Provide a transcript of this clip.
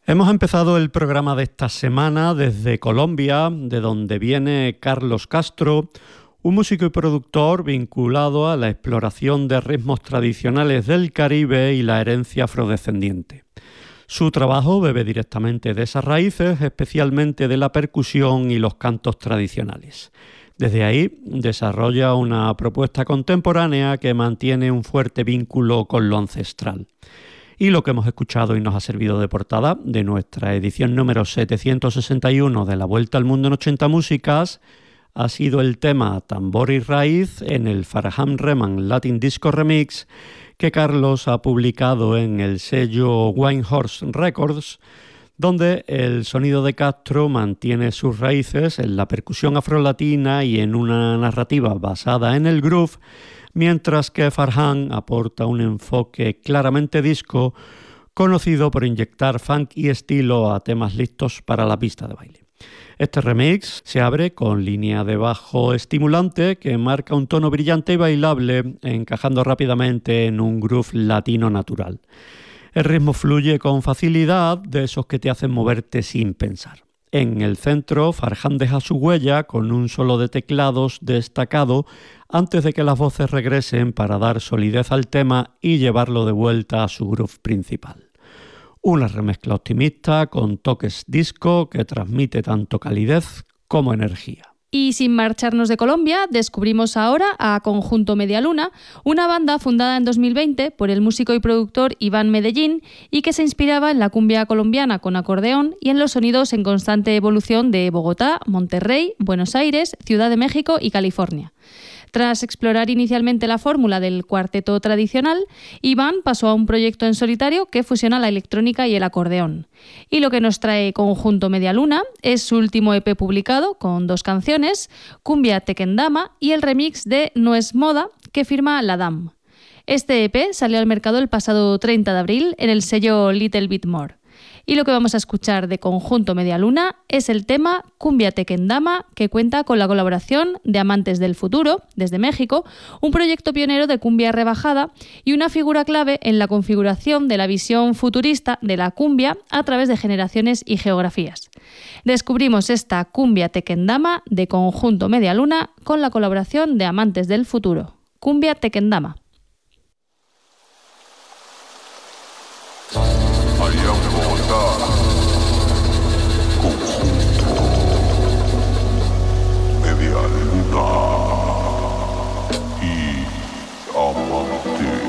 Hemos empezado el programa de esta semana desde Colombia, de donde viene Carlos Castro, un músico y productor vinculado a la exploración de ritmos tradicionales del Caribe y la herencia afrodescendiente. Su trabajo bebe directamente de esas raíces, especialmente de la percusión y los cantos tradicionales. Desde ahí desarrolla una propuesta contemporánea que mantiene un fuerte vínculo con lo ancestral. Y lo que hemos escuchado y nos ha servido de portada de nuestra edición número 761 de La Vuelta al Mundo en 80 Músicas ha sido el tema Tambor y Raíz en el Farham Rehman Latin Disco Remix que Carlos ha publicado en el sello Winehorse Records, donde el sonido de Castro mantiene sus raíces en la percusión afrolatina y en una narrativa basada en el groove, mientras que Farham aporta un enfoque claramente disco, conocido por inyectar funk y estilo a temas listos para la pista de baile. Este remix se abre con línea de bajo estimulante que marca un tono brillante y bailable, encajando rápidamente en un groove latino natural. El ritmo fluye con facilidad, de esos que te hacen moverte sin pensar. En el centro, Farham deja su huella con un solo de teclados destacado antes de que las voces regresen para dar solidez al tema y llevarlo de vuelta a su groove principal. Una remezcla optimista con toques disco que transmite tanto calidez como energía. Y sin marcharnos de Colombia, descubrimos ahora a Conjunto Media Luna, una banda fundada en 2020 por el músico y productor Iván Medellín y que se inspiraba en la cumbia colombiana con acordeón y en los sonidos en constante evolución de Bogotá, Monterrey, Buenos Aires, Ciudad de México y California. Tras explorar inicialmente la fórmula del cuarteto tradicional, Iván pasó a un proyecto en solitario que fusiona la electrónica y el acordeón. Y lo que nos trae Conjunto Media Luna es su último EP publicado con 2 canciones, Cumbia Tequendama y el remix de No es Moda que firma La Dam. Este EP salió al mercado el pasado 30 de abril en el sello Little Bit More. Y lo que vamos a escuchar de Conjunto Media Luna es el tema Cumbia Tequendama, que cuenta con la colaboración de Amantes del Futuro, desde México, un proyecto pionero de cumbia rebajada y una figura clave en la configuración de la visión futurista de la cumbia a través de generaciones y geografías. Descubrimos esta Cumbia Tequendama de Conjunto Media Luna con la colaboración de Amantes del Futuro. Cumbia Tequendama. Bogotá,